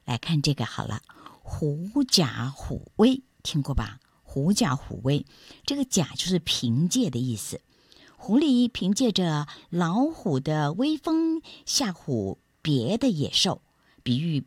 来看这个好了，狐假虎威，听过吧？狐假虎威，这个假就是凭借的意思。狐狸凭借着老虎的威风吓唬别的野兽，比喻